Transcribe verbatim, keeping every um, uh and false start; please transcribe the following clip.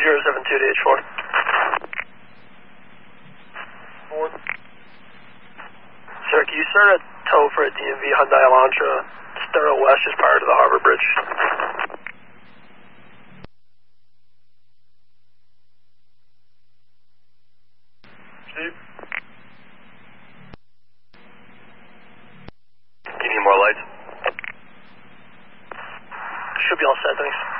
zero seven two to H four. Four. Sir, can you start a tow for a D M V Hyundai Elantra, Stero West, just prior to the Harbor Bridge? Steve? Do you need more lights? Should be all set, thanks.